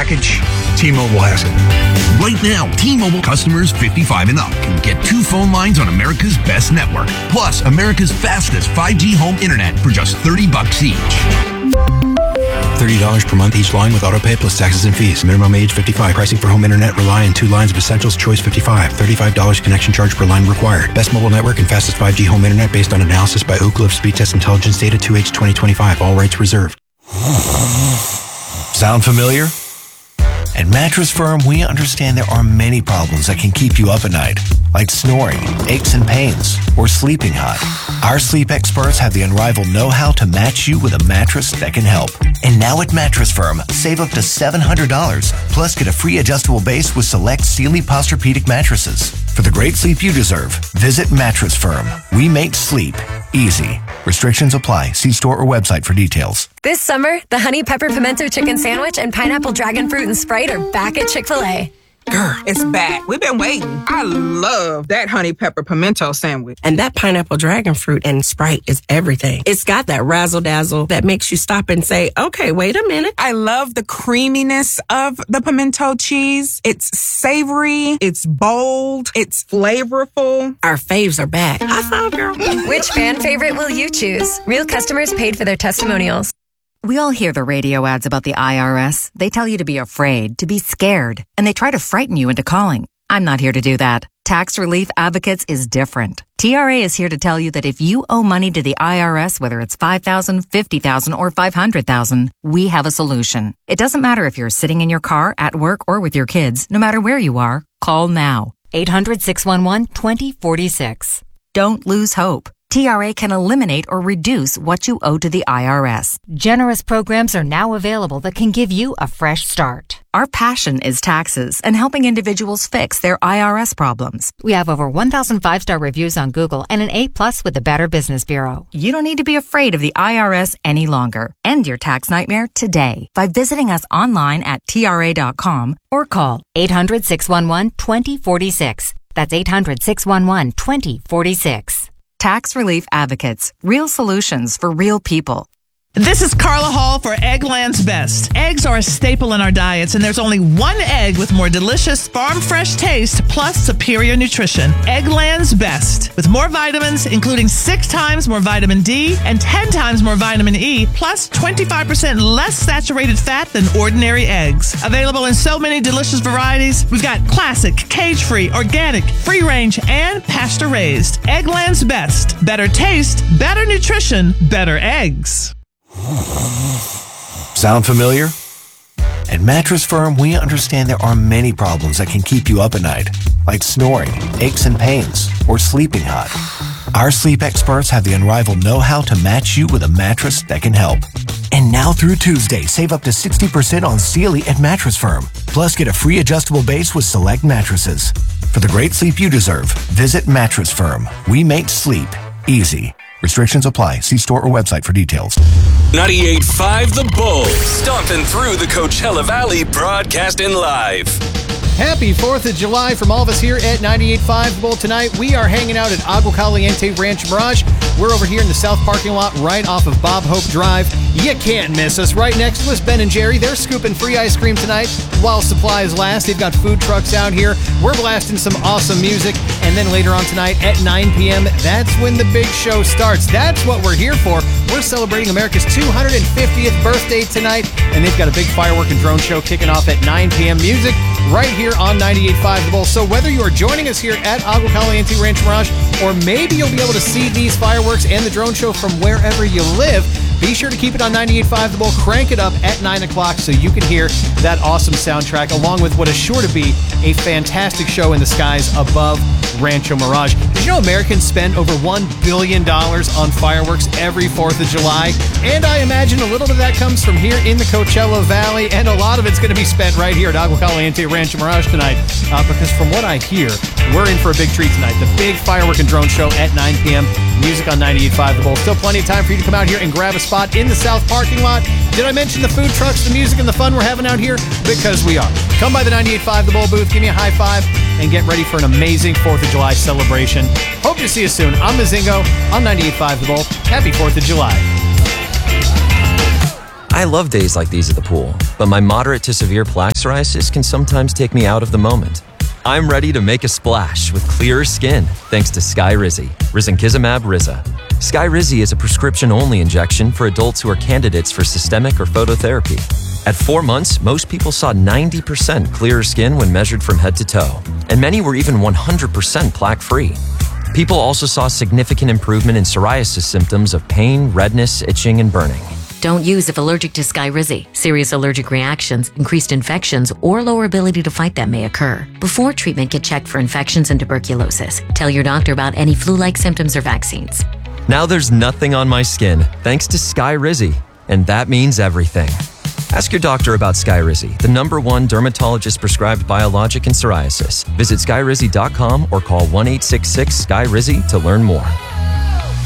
package, T-Mobile has it. Right now, T-Mobile customers 55 and up can get 2 phone lines on America's best network, plus America's fastest 5G home internet for just $30 each. $30 per month each line with autopay plus taxes and fees. Minimum age 55. Pricing for home internet rely on 2 lines of Essentials Choice 55. $35 connection charge per line required. Best mobile network and fastest 5G home internet based on analysis by Ookla of Speed Test Intelligence Data 2H 2025. All rights reserved. Sound familiar? At Mattress Firm, we understand there are many problems that can keep you up at night, like snoring, aches and pains, or sleeping hot. Our sleep experts have the unrivaled know-how to match you with a mattress that can help. And now at Mattress Firm, save up to $700, plus get a free adjustable base with select Sealy Posturepedic mattresses. For the great sleep you deserve, visit Mattress Firm. We make sleep easy. Restrictions apply. See store or website for details. This summer, the Honey Pepper Pimento Chicken Sandwich and Pineapple Dragon Fruit and Sprite are back at Chick-fil-A. Girl, it's back. We've been waiting. I love that Honey Pepper Pimento sandwich. And that Pineapple Dragon Fruit and Sprite is everything. It's got that razzle-dazzle that makes you stop and say, okay, wait a minute. I love the creaminess of the pimento cheese. It's savory. It's bold. It's flavorful. Our faves are back. High five, girl. Which fan favorite will you choose? Real customers paid for their testimonials. We all hear the radio ads about the IRS. They tell you to be afraid, to be scared, and they try to frighten you into calling. I'm not here to do that. Tax Relief Advocates is different. TRA is here to tell you that if you owe money to the IRS, whether it's $5,000, $50,000, or $500,000, we have a solution. It doesn't matter if you're sitting in your car, at work, or with your kids. No matter where you are, call now. 800-611-2046. Don't lose hope. TRA can eliminate or reduce what you owe to the IRS. Generous programs are now available that can give you a fresh start. Our passion is taxes and helping individuals fix their IRS problems. We have over 1,000 5-star reviews on Google and an A+ with the Better Business Bureau. You don't need to be afraid of the IRS any longer. End your tax nightmare today by visiting us online at TRA.com or call 800-611-2046. That's 800-611-2046. Tax Relief Advocates. Real solutions for real people. This is Carla Hall for Eggland's Best. Eggs are a staple in our diets, and there's only one egg with more delicious farm-fresh taste plus superior nutrition. Eggland's Best. With more vitamins, including 6 times more vitamin D and 10 times more vitamin E, plus 25% less saturated fat than ordinary eggs. Available in so many delicious varieties. We've got classic, cage-free, organic, free-range, and pasture-raised. Eggland's Best. Better taste, better nutrition, better eggs. Sound familiar? At Mattress Firm, we understand there are many problems that can keep you up at night, like snoring, aches and pains, or sleeping hot. Our sleep experts have the unrivaled know-how to match you with a mattress that can help. And now through Tuesday, save up to 60% on Sealy at Mattress Firm. Plus, get a free adjustable base with select mattresses. For the great sleep you deserve, visit Mattress Firm. We make sleep easy. Restrictions apply. See store or website for details. 98.5 The Bull. Stomping through the Coachella Valley, broadcasting live. Happy 4th of July from all of us here at 98.5 The Bull. Tonight, we are hanging out at Agua Caliente Ranch Mirage. We're over here in the south parking lot right off of Bob Hope Drive. You can't miss us. Right next to us, Ben and Jerry. They're scooping free ice cream tonight while supplies last. They've got food trucks out here. We're blasting some awesome music. And then later on tonight at 9 p.m., that's when the big show starts. That's what we're here for. We're celebrating America's 250th birthday tonight. And they've got a big firework and drone show kicking off at 9 p.m. Music right here on 98.5 The Bull. So whether you are joining us here at Agua Caliente Ranch Mirage, or maybe you'll be able to see these fireworks and the drone show from wherever you live, be sure to keep it on 98.5 The Bull. Crank it up at 9 o'clock so you can hear that awesome soundtrack, along with what is sure to be a fantastic show in the skies above Rancho Mirage. Did you know Americans spend over $1 billion on fireworks every 4th of July? And I imagine a little bit of that comes from here in the Coachella Valley, and a lot of it's going to be spent right here at Agua Caliente Rancho Mirage tonight, because from what I hear, we're in for a big treat tonight. The big firework and drone show at 9 p.m. Music on 98.5 The Bull. Still plenty of time for you to come out here and grab a spot in the south parking lot. Did I mention the food trucks, the music, and the fun we're having out here? Because we are. Come by the 98.5 The Bull booth, give me a high five, and get ready for an amazing 4th of July celebration. Hope to see you soon. I'm Mazingo on 98.5 The Bull. Happy 4th of July. I I love days like these at the pool, but my moderate to severe plaque psoriasis can sometimes take me out of the moment. I'm ready to make a splash with clearer skin thanks to Skyrizi, Risankizumab Riza. Skyrizi is a prescription-only injection for adults who are candidates for systemic or phototherapy. At 4 months, most people saw 90% clearer skin when measured from head to toe, and many were even 100% plaque-free. People also saw significant improvement in psoriasis symptoms of pain, redness, itching, and burning. Don't use if allergic to Skyrizi. Serious allergic reactions, increased infections, or lower ability to fight them may occur. Before treatment, get checked for infections and tuberculosis. Tell your doctor about any flu-like symptoms or vaccines. Now there's nothing on my skin thanks to Skyrizi, and that means everything. Ask your doctor about Skyrizi, the #1 dermatologist-prescribed biologic in psoriasis. Visit skyrizi.com or call 1-866-SKYRIZI to learn more.